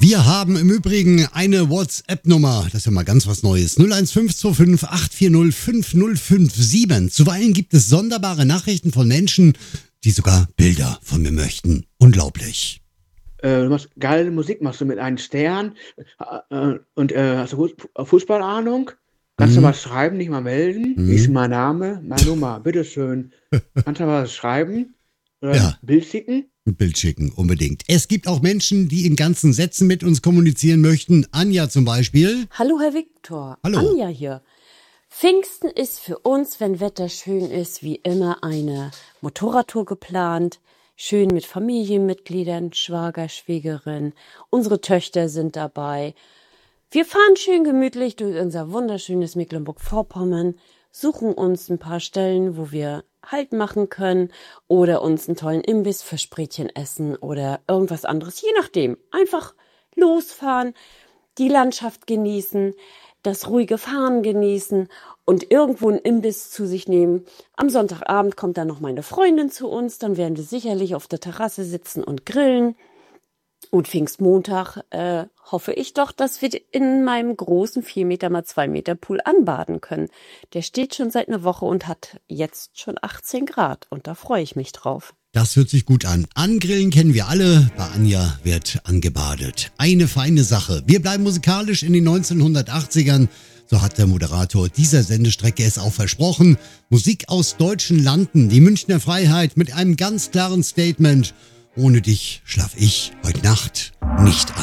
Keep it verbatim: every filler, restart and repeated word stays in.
Wir haben im Übrigen eine WhatsApp-Nummer, das ist ja mal ganz was Neues, null eins fünf zwei fünf acht vier null fünf null fünf sieben. Zuweilen gibt es sonderbare Nachrichten von Menschen, die sogar Bilder von mir möchten. Unglaublich. Äh, du machst geile Musik, machst du mit einem Stern äh, äh, und äh, hast du Fu- Fußballahnung? Kannst du Mhm. was schreiben, nicht mal melden? Wie ist Mhm. mein Name? Meine Nummer, bitteschön. Kannst du was schreiben? Oder Ja, ein Bild schicken? ein Bild schicken, unbedingt. Es gibt auch Menschen, die in ganzen Sätzen mit uns kommunizieren möchten. Anja zum Beispiel. Hallo Herr Viktor, Hallo. Anja hier. Pfingsten ist für uns, wenn Wetter schön ist, wie immer eine Motorradtour geplant. Schön mit Familienmitgliedern, Schwager, Schwägerin. Unsere Töchter sind dabei. Wir fahren schön gemütlich durch unser wunderschönes Mecklenburg-Vorpommern, suchen uns ein paar Stellen, wo wir Halt machen können oder uns einen tollen Imbiss für Sprätchen essen oder irgendwas anderes, je nachdem. Einfach losfahren, die Landschaft genießen, das ruhige Fahren genießen und irgendwo einen Imbiss zu sich nehmen. Am Sonntagabend kommt dann noch meine Freundin zu uns, dann werden wir sicherlich auf der Terrasse sitzen und grillen. Und Pfingstmontag äh, hoffe ich doch, dass wir in meinem großen vier Meter mal zwei Meter Pool anbaden können. Der steht schon seit einer Woche und hat jetzt schon achtzehn Grad und da freue ich mich drauf. Das hört sich gut an. Angrillen kennen wir alle. Bei Anja wird angebadet. Eine feine Sache. Wir bleiben musikalisch in den neunzehnhundertachtzigern. So hat der Moderator dieser Sendestrecke es auch versprochen. Musik aus deutschen Landen. Die Münchner Freiheit mit einem ganz klaren Statement. Ohne dich schlaf ich heute Nacht nicht ein.